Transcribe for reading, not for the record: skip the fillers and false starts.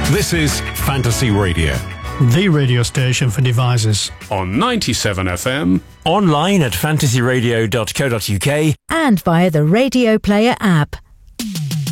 This is Fantasy Radio. The radio station for devices. On 97 FM. Online at fantasyradio.co.uk. And via the Radio Player app.